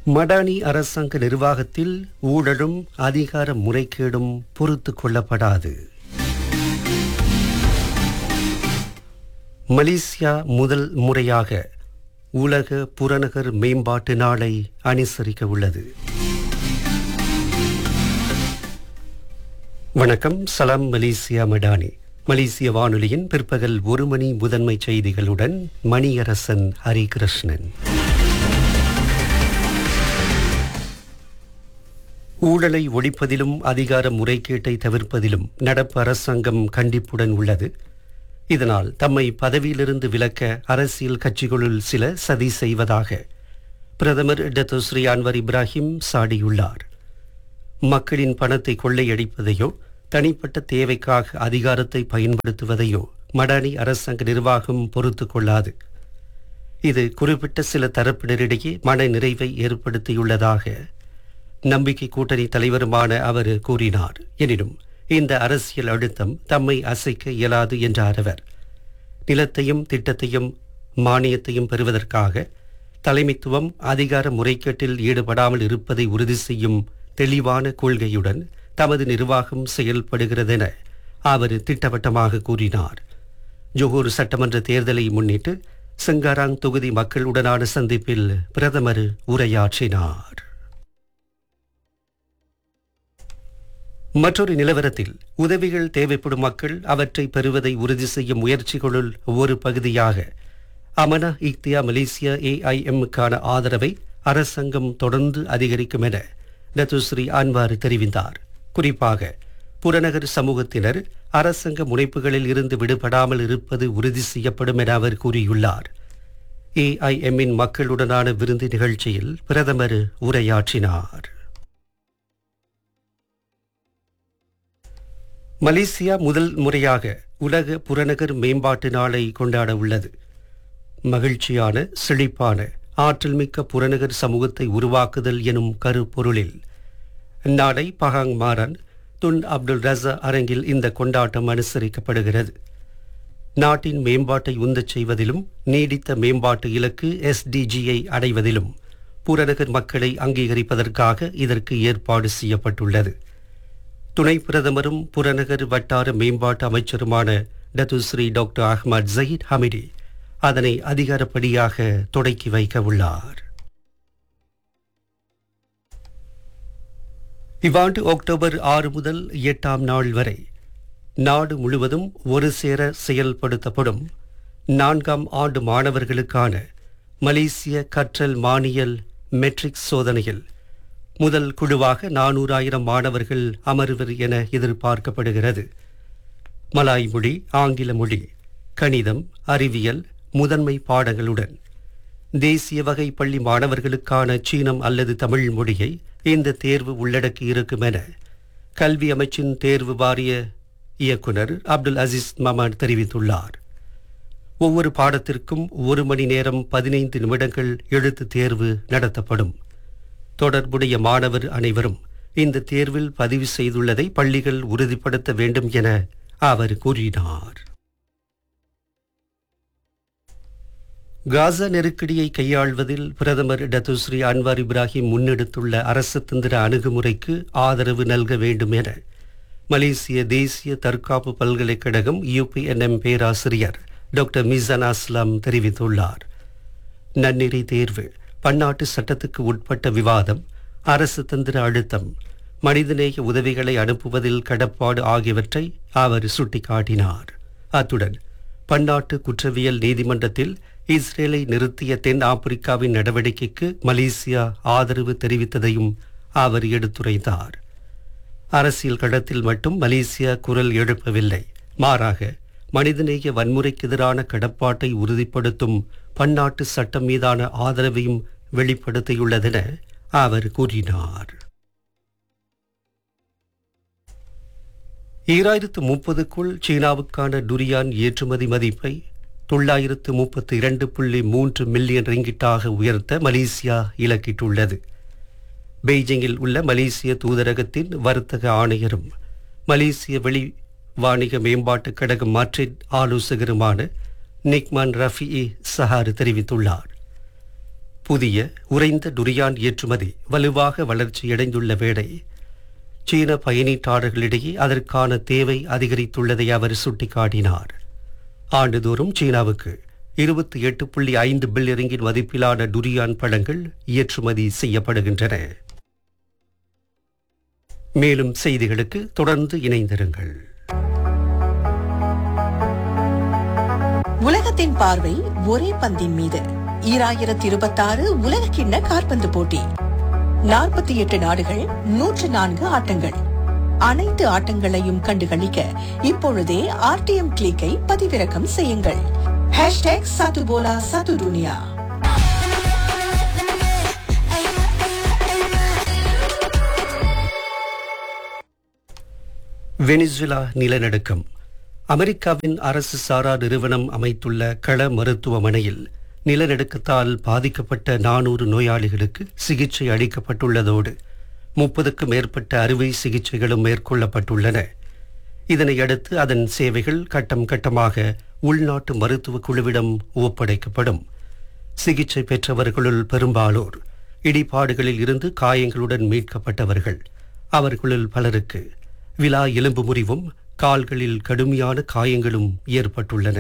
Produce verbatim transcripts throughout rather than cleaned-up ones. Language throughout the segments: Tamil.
மடானி அரசாங்க நிர்வாகத்தில் ஊழலும் அதிகார முறைகேடும் பொறுத்துக் கொள்ளப்படாது. மலேசியா முதல் முறையாக உலக புறநகர் மேம்பாட்டு நாளை அனுசரிக்க உள்ளது. வணக்கம். சலாம் மலேசியா மடானி. மலேசிய வானொலியின் பிற்பகல் ஒரு மணி முதன்மை செய்திகளுடன் மணியரசன் ஹரிகிருஷ்ணன். ஊழலை ஒழிப்பதிலும் அதிகார முறைகேட்டை தவிர்ப்பதிலும் நடப்பு அரசாங்கம் கண்டிப்புடன் உள்ளது. இதனால் தம்மை பதவியிலிருந்து விலக்க அரசியல் கட்சிகளுள் சில சதி செய்வதாக பிரதமர் டத்தோ ஸ்ரீ அன்வர் இப்ராஹிம் சாடியுள்ளார். மக்களின் பணத்தை கொள்ளையடிப்பதையோ தனிப்பட்ட தேவைக்காக அதிகாரத்தை பயன்படுத்துவதையோ மடானி அரசாங்க நிர்வாகம் பொறுத்து கொள்ளாது. இது குறிப்பிட்ட சில தரப்பினரிடையே மன நிறைவை ஏற்படுத்தியுள்ளதாக நம்பிக்கை கூட்டணி தலைவருமான அவர் கூறினார். எனினும் இந்த அரசியல் அழுத்தம் தம்மை அசைக்க இயலாது என்றார் அவர். நிலத்தையும் திட்டத்தையும் மானியத்தையும் பெறுவதற்காக தலைமைத்துவம் அதிகார முறைகேட்டில் ஈடுபடாமல் இருப்பதை உறுதி செய்யும் தெளிவான கொள்கையுடன் தமது நிர்வாகம் செயல்படுகிறதென அவர் திட்டவட்டமாக கூறினார். ஜொஹூர் சட்டமன்ற தேர்தலை முன்னிட்டு செங்காராங் தொகுதி மக்களுடனான சந்திப்பில் பிரதமர் உரையாற்றினார். மற்றொரு நிலவரத்தில் உதவிகள் தேவைப்படும் மக்கள் அவற்றை பெறுவதை உறுதி செய்யும் முயற்சிகளுள் ஒரு பகுதியாக அமனா இக்தியா மலேசியா ஏஐஎம்முக்கான ஆதரவை அரசாங்கம் தொடர்ந்து அதிகரிக்கும் என டத்தோ ஸ்ரீ அன்வார் தெரிவித்தார். குறிப்பாக புறநகர் சமூகத்தினர் அரசாங்க முனைப்புகளில் இருந்து விடுபடாமல் இருப்பது உறுதி செய்யப்படும் என அவர் கூறியுள்ளார். ஏஐஎம்மின் மக்களுடனான விருந்து நிகழ்ச்சியில் பிரதமர் உரையாற்றினார். மலேசியா முதல் முறையாக உலக புறநகர் மேம்பாட்டு நாளை கொண்டாட உள்ளது. மகிழ்ச்சியான, செழிப்பான, ஆற்றல்மிக்க புறநகர் சமூகத்தை உருவாக்குதல் எனும் கருப்பொருளில் நாளை Pahang Maran Tun Abdul Raza அரங்கில் இந்த கொண்டாட்டம் அனுசரிக்கப்படுகிறது. நாட்டின் மேம்பாட்டை உந்தச் செய்வதிலும் நீடித்த மேம்பாட்டு இலக்கு எஸ்டிஜியை அடைவதிலும் புறநகர் மக்களை அங்கீகரிப்பதற்காக இதற்கு ஏற்பாடு செய்யப்பட்டுள்ளது. துணை பிரதமரும் புறநகர் வட்டார மேம்பாட்டு அமைச்சருமான Dato Sri doctor Ahmad Zahid Hamidi அதனை அதிகாரப்படியாக தொடக்கி வைக்க உள்ளார். இவ்வாண்டு அக்டோபர் ஆறு முதல் எட்டாம் நாள் வரை நாடு முழுவதும் ஒரு சேர செயல்படுத்தப்படும் நான்காம் ஆண்டு மாணவர்களுக்கான மலேசிய கற்றல் மானியல் மெட்ரிக் சோதனையில் முதல் குழுவாக நானூறாயிரம் மாணவர்கள் அமர்வர் என எதிர்பார்க்கப்படுகிறது. மலாய் மொழி, ஆங்கில மொழி, கணிதம், அறிவியல் முதன்மை பாடங்களுடன் தேசிய வகை பள்ளி மாணவர்களுக்கான சீனம் அல்லது தமிழ் மொழியை இந்த தேர்வு உள்ளடக்கி இருக்கும் என கல்வி அமைச்சின் தேர்வு வாரிய இயக்குனர் அப்துல் அசீஸ் மமான் தெரிவித்துள்ளார். ஒவ்வொரு பாடத்திற்கும் ஒரு மணி நேரம் பதினைந்து நிமிடங்கள் எழுத்து தேர்வு நடத்தப்படும். தொடர்புடைய மாணவர் அனைவரும் இந்த தேர்வில் பதிவு செய்துள்ளதை பள்ளிகள் உறுதிப்படுத்த வேண்டும் என அவர் கூறினார். காசா நெருக்கடியை கையாள்வதில் பிரதமர் டத்தோ ஸ்ரீ அன்வார் இப்ராஹிம் முன்னெடுத்துள்ள அரசு தந்திர அணுகுமுறைக்கு ஆதரவு நல்க வேண்டும் என மலேசிய தேசிய தற்காப்பு பல்கலைக்கழகம் யூபிஎன்எம் பேராசிரியர் டாக்டர் மிசான் அஸ்லாம் தெரிவித்துள்ளார். நன்னெறி தேர்வு, பன்னாட்டு சட்டத்துக்கு உட்பட்ட விவாதம், அரசு தந்திர அழுத்தம், மனிதநேய உதவிகளை அனுப்புவதில் கடப்பாடு ஆகியவற்றை அவர் சுட்டிக்காட்டினார். அத்துடன் பன்னாட்டு குற்றவியல் நீதிமன்றத்தில் இஸ்ரேலை நிறுத்திய தென் ஆப்பிரிக்காவின் நடவடிக்கைக்கு மலேசியா ஆதரவு தெரிவித்ததையும் அவர் எடுத்துரைத்தார். அரசியல் களத்தில் மட்டும் மலேசியா குரல் எழுப்பவில்லை, மாறாக மனிதநேய வன்முறைக்கு எதிரான கடப்பாட்டை உறுதிப்படுத்தும் பன்னாட்டு சட்டம் மீதான ஆதரவையும் வெளிப்படுத்தியுள்ளதென அவர் கூறினார். ஈராயிரத்து முப்பதுக்குள் சீனாவுக்கான டுரியான் ஏற்றுமதி மதிப்பை தொள்ளாயிரத்து முப்பத்தி இரண்டு புள்ளி மூன்று மில்லியன் ரிங்கிட்டாக உயர்த்த மலேசியா இலக்கிட்டுள்ளது. பெய்ஜிங்கில் உள்ள மலேசிய தூதரகத்தின் வர்த்தக ஆணையரும் மலேசிய வெளி வாணிக மேம்பாட்டுக் கழக மாற்றின் ஆலோசகருமான நிக்மான் ரஃபி சஹார் தெரிவித்துள்ளார். புதிய உறைந்த டுரியான் ஏற்றுமதி வலுவாக வளர்ச்சியடைந்துள்ள வேளை சீன பயணீட்டாளர்களிடையே அதற்கான தேவை அதிகரித்துள்ளதை அவர் சுட்டிக்காட்டினார். ஆண்டுதோறும் சீனாவுக்கு இருபத்தி எட்டு புள்ளி ஐந்து பில்லியன் மதிப்பிலான டுரியான் பழங்கள் ஏற்றுமதி செய்யப்படுகின்றன. மேலும் செய்திகளுக்கு தொடர்ந்து இணைந்திருங்கள். உலகத்தின் பார்வை ஒரே பந்தின் மீது. ஈராயிரத்தி இருபத்தி ஆறு உலக கிண்ண காற்பந்து போட்டி. நாற்பத்தி எட்டு நாடுகள், நூற்று நான்கு ஆட்டங்கள். அனைத்து ஆட்டங்களையும் கண்டுகளிக்க இப்பொழுதே ஆர்டிஎம் கிளிக்கை பதிவிறக்கம் செய்யுங்கள். ஹேஷ்டேக் சத்து போலா சத்து துனியா. வெனிசுலா நிலநடுக்கம். அமெரிக்காவின் அரசு சாரா நிறுவனம் அமைத்துள்ள கள மருத்துவமனையில் நிலநடுக்கத்தால் பாதிக்கப்பட்ட நானூறு நோயாளிகளுக்கு சிகிச்சை அளிக்கப்பட்டுள்ளதோடு முப்பதுக்கும் மேற்பட்ட அறுவை சிகிச்சைகளும் மேற்கொள்ளப்பட்டுள்ளன. இதனையடுத்து அதன் சேவைகள் கட்டம் கட்டமாக உள்நாட்டு மருத்துவ குழுவிடம் ஒப்படைக்கப்படும். சிகிச்சை பெற்றவர்களுள் பெரும்பாலோர் இடிபாடுகளில் இருந்து காயங்களுடன் மீட்கப்பட்டவர்கள். அவர்களுள் பலருக்கு விலா எலும்பு முறிவும் கால்களில் கடுமையான காயங்களும் ஏற்பட்டுள்ளன.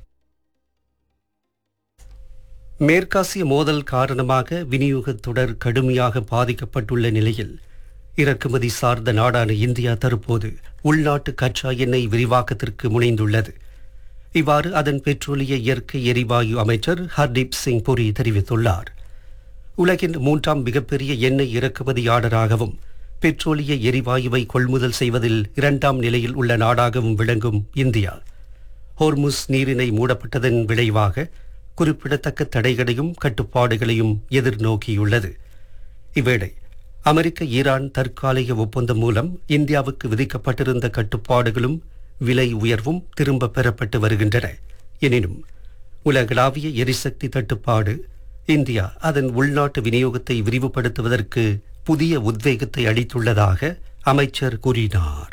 மேற்காசிய மோதல் காரணமாக விநியோகத் தொடர் கடுமையாக பாதிக்கப்பட்டுள்ள நிலையில் இறக்குமதி சார்ந்த நாடான இந்தியா தற்போது உள்நாட்டு கச்சா எண்ணெய் விரிவாக்கத்திற்கு முனைந்துள்ளது. இவ்வாறு அதன் பெட்ரோலிய இயற்கை எரிவாயு அமைச்சர் ஹர்தீப் சிங் புரி தெரிவித்துள்ளார். உலகின் மூன்றாம் மிகப்பெரிய எண்ணெய் இறக்குமதியாளராகவும் பெட்ரோலிய எரிவாயுவை கொள்முதல் செய்வதில் இரண்டாம் நிலையில் உள்ள நாடாகவும் விளங்கும் இந்தியா ஹோர்முஸ் நீரிணை மூடப்பட்டதன் விளைவாக குறிப்பிடத்தக்க தடைகளையும் கட்டுப்பாடுகளையும் எதிர்நோக்கியுள்ளது. இவ்வேளை அமெரிக்க ஈரான் தற்காலிக ஒப்பந்தம் மூலம் இந்தியாவுக்கு விதிக்கப்பட்டிருந்த கட்டுப்பாடுகளும் விலை உயர்வும் திரும்ப பெறப்பட்டு வருகின்றன. எனினும் உலகளாவிய எரிசக்தி தட்டுப்பாடு இந்தியா அதன் உள்நாட்டு விநியோகத்தை விரிவுபடுத்துவதற்கு புதிய உத்வேகத்தை அளித்துள்ளதாக அமைச்சர் கூறினார்.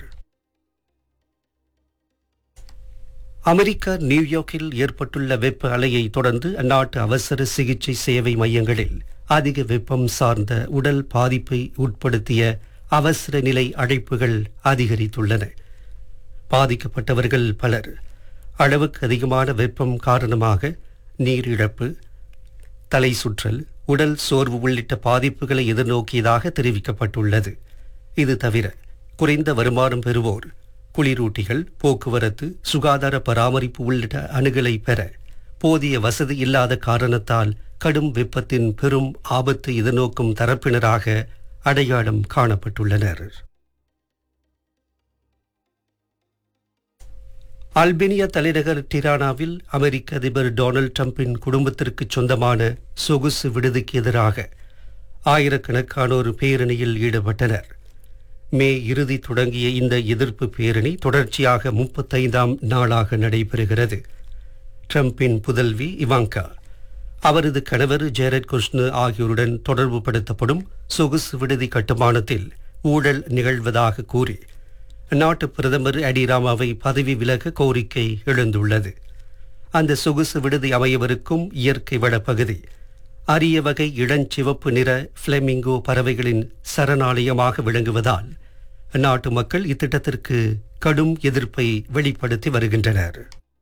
அமெரிக்கா நியூயார்க்கில் ஏற்பட்டுள்ள வெப்ப அலையை தொடர்ந்து அந்நாட்டு அவசர சிகிச்சை சேவை மையங்களில் அதிக வெப்பம் சார்ந்த உடல் பாதிப்பை உட்படுத்திய அவசர நிலை அழைப்புகள் அதிகரித்துள்ளன. பாதிக்கப்பட்டவர்கள் பலர் அளவுக்கு அதிகமான வெப்பம் காரணமாக நீரிழப்பு, தலை சுற்றல், உடல் சோர்வு உள்ளிட்ட பாதிப்புகளை எதிர்நோக்கியதாக தெரிவிக்கப்பட்டுள்ளது. இது தவிர குறைந்த வருமானம் பெறுவோர் குளிரூட்டிகள், போக்குவரத்து, சுகாதார பராமரிப்பு உள்ளிட்ட அணுகலை பெற போதிய வசதி இல்லாத காரணத்தால் கடும் வெப்பத்தின் பெரும் ஆபத்தை எதிர்நோக்கும் தரப்பினராக அடையாளம் காணப்பட்டுள்ளனர். அல்பேனியா தலைநகர் டிரானாவில் அமெரிக்க அதிபர் டொனால்ட் ட்ரம்பின் குடும்பத்திற்கு சொந்தமான சொகுசு விடுதிக்கு எதிராக ஆயிரக்கணக்கானோர் பேரணியில் ஈடுபட்டனர். மே இறுதி தொடங்கிய இந்த எதிர்ப்பு பேரணி தொடர்ச்சியாக முப்பத்தைந்தாம் நாளாக நடைபெறுகிறது. ட்ரம்பின் புதல்வி இவாங்கா, அவரது கணவர் ஜேரட் குஷ்னர் ஆகியோருடன் தொடர்பு படுத்தப்படும் சொகுசு விடுதி கட்டுமானத்தில் ஊழல் நிகழ்வதாக கூறி நாட்டு பிரதமர் அடிராமாவை பதவி விலக கோரிக்கை எழுந்துள்ளது. அந்த சொகுசு விடுதி அமையவிருக்கும் இயற்கை வளப்பகுதி அரிய வகை இளஞ்சிவப்பு நிற பிளமிங்கோ பறவைகளின் சரணாலயமாக விளங்குவதால் நாட்டு மக்கள் இத்திட்டத்திற்கு கடும் எதிர்ப்பை வெளிப்படுத்தி வருகின்றனர்.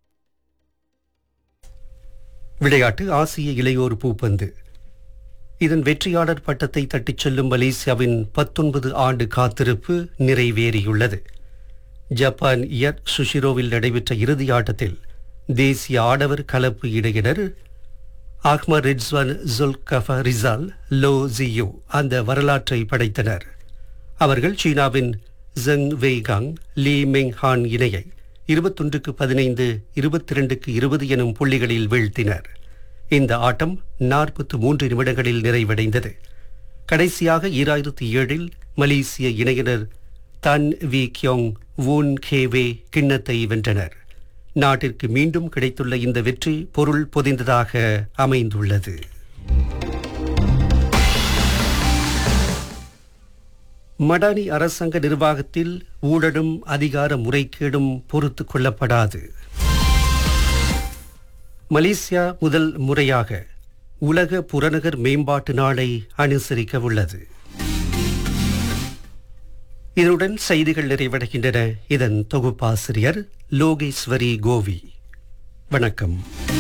விளையாட்டு. ஆசிய இளையோர் பூப்பந்து. இதன் வெற்றியாளர் பட்டத்தை தட்டிச் செல்லும் மலேசியாவின் பத்தொன்பது ஆண்டு காத்திருப்பு நிறைவேறியுள்ளது. ஜப்பான் இயர் சுஷிரோவில் நடைபெற்ற இறுதி ஆட்டத்தில் தேசிய ஆடவர் கலப்பு இடையினர் அஹ்மத் ரிட்ஸ்வான் ஜுல்கஃபா ரிசால் லோ ஜியோ அந்த வரலாற்றை படைத்தனர். அவர்கள் சீனாவின் ஜெங் வெய்காங் லீ மெங் ஹான் இணையை இருபத்தொன்றுக்கு பதினைந்து, இருபத்தி இரண்டுக்கு இருபது எனும் புள்ளிகளில் வீழ்த்தினர். இந்த ஆட்டம் நாற்பத்து மூன்று நிமிடங்களில் நிறைவடைந்தது. கடைசியாக ஈராயிரத்தி ஏழில் மலேசிய இணையினர் தன் வி கியோங் வூன் கேவே கிண்ணத்தை வென்றனர். நாட்டிற்கு மீண்டும் கிடைத்துள்ள இந்த வெற்றி பொருள் பொதிந்ததாக அமைந்துள்ளது. மடானி அரசாங்க நிர்வாகத்தில் ஊழலும் அதிகார முறைகேடும் பொறுத்து கொள்ளப்படாது. மலேசியா முதல் முறையாக உலக புறநகர் மேம்பாட்டு நாளை அனுசரிக்க உள்ளது. இதனுடன் செய்திகள் நிறைவடைகின்றன. இதன் தொகுப்பாசிரியர் லோகேஸ்வரி கோவி. வணக்கம்.